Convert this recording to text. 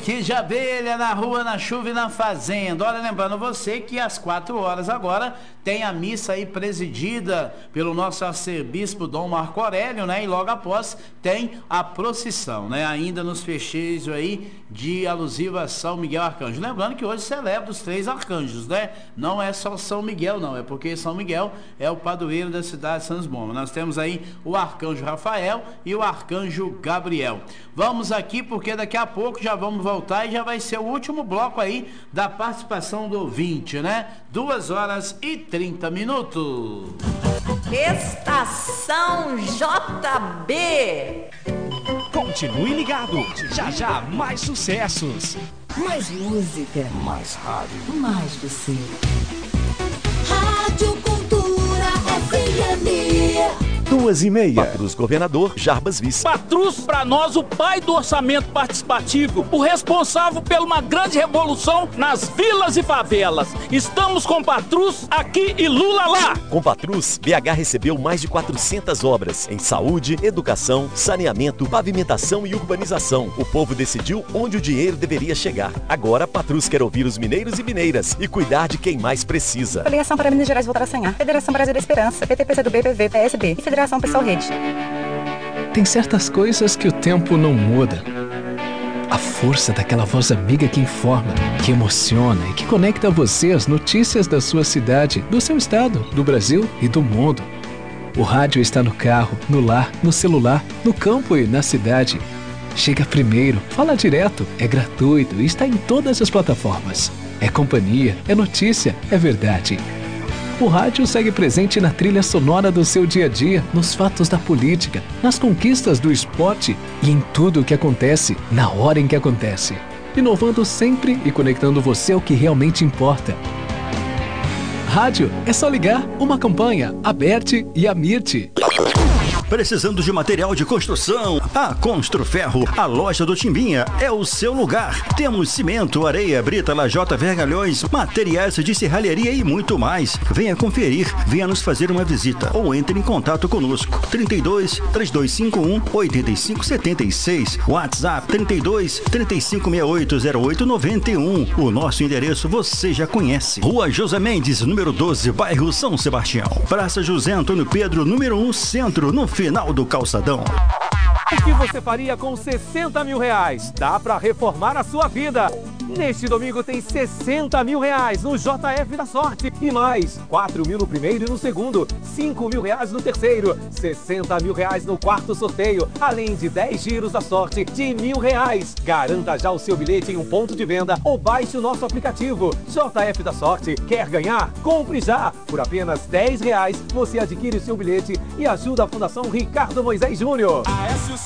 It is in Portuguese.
Que de abelha na rua, na chuva e na fazenda. Olha, lembrando você que às 4 horas agora tem a missa aí presidida pelo nosso arcebispo Dom Marco Aurélio, né? E logo após tem a procissão, né? Ainda nos festejos aí de alusiva a São Miguel Arcanjo. Lembrando que hoje celebra os 3 arcanjos, né? Não é só São Miguel, não. É porque São Miguel é o padroeiro da cidade de São Osmond. Nós temos aí o arcanjo Rafael e o arcanjo Gabriel. Vamos aqui porque daqui a pouco já vamos voltar e já vai ser o último bloco aí da participação do ouvinte, né? 2 horas e 30 minutos. Estação JB. Continue ligado. Já já mais sucessos. Mais música. Mais rádio. Mais você. Rádio Cultura FM. 2h30. Patrus Governador Jarbas Vice. Patrus, para nós, o pai do orçamento participativo, o responsável por uma grande revolução nas vilas e favelas. Estamos com Patrus aqui e Lula lá. Com Patrus, BH recebeu mais de 400 obras em saúde, educação, saneamento, pavimentação e urbanização. O povo decidiu onde o dinheiro deveria chegar. Agora, Patrus quer ouvir os mineiros e mineiras e cuidar de quem mais precisa. Federação para Minas Gerais voltar a sonhar. Federação Brasil da Esperança. PTPCdoB, PV, PSB e Federação Pessoal Rede. Tem certas coisas que o tempo não muda. A força daquela voz amiga que informa, que emociona e que conecta você às notícias da sua cidade, do seu estado, do Brasil e do mundo. O rádio está no carro, no lar, no celular, no campo e na cidade. Chega primeiro, fala direto, é gratuito e está em todas as plataformas. É companhia, é notícia, é verdade. O rádio segue presente na trilha sonora do seu dia a dia, nos fatos da política, nas conquistas do esporte e em tudo o que acontece, na hora em que acontece. Inovando sempre e conectando você ao que realmente importa. Rádio é só ligar, uma campanha, Aberte e Amirte. Precisando de material de construção? A Construferro, a loja do Timbinha, é o seu lugar. Temos cimento, areia, brita, lajota, vergalhões, materiais de serralheria e muito mais. Venha conferir, venha nos fazer uma visita ou entre em contato conosco. 32 3251 8576, WhatsApp 32 3568 0891. O nosso endereço você já conhece. Rua José Mendes, número 12, bairro São Sebastião. Praça José Antônio Pedro, número 1, centro, no final do calçadão. O que você faria com 60 mil reais? Dá para reformar a sua vida. Neste domingo tem 60 mil reais no JF da Sorte. E mais, 4 mil no primeiro e no segundo, 5 mil reais no terceiro, 60 mil reais no quarto sorteio, além de 10 giros da sorte de R$1.000. Garanta já o seu bilhete em um ponto de venda ou baixe o nosso aplicativo. JF da Sorte, quer ganhar? Compre já! Por apenas R$10 você adquire o seu bilhete e ajuda a Fundação Ricardo Moisés Júnior.